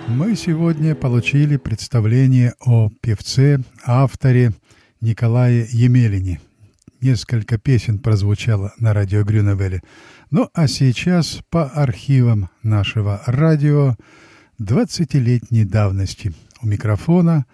Мы сегодня получили представление о певце, авторе Николае Емелине. Несколько песен прозвучало на радио Грюневеле. Ну а сейчас по архивам нашего радио 20-летней давности. У микрофона